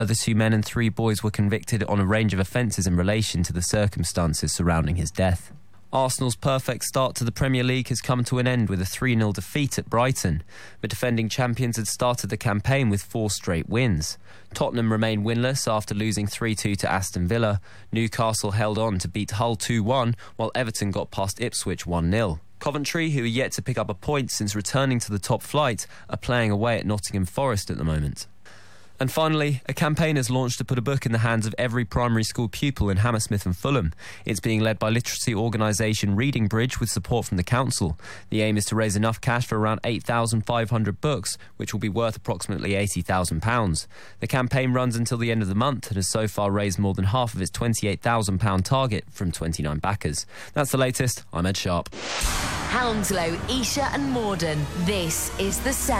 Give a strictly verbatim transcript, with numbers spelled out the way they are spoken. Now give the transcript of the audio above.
The two men and three boys were convicted on a range of offences in relation to the circumstances surrounding his death. Arsenal's perfect start to the Premier League has come to an end with a three nil defeat at Brighton. The defending champions had started the campaign with four straight wins. Tottenham remained winless after losing three two to Aston Villa. Newcastle held on to beat Hull two one, while Everton got past Ipswich one nil. Coventry, who are yet to pick up a point since returning to the top flight, are playing away at Nottingham Forest at the moment. And finally, a campaign has launched to put a book in the hands of every primary school pupil in Hammersmith and Fulham. It's being led by literacy organisation Reading Bridge with support from the council. The aim is to raise enough cash for around eight thousand five hundred books, which will be worth approximately eighty thousand pounds. The campaign runs until the end of the month and has so far raised more than half of its twenty-eight thousand pounds target from twenty-nine backers. That's the latest. I'm Ed Sharp. Hounslow, Esher and Morden. This is The Sound.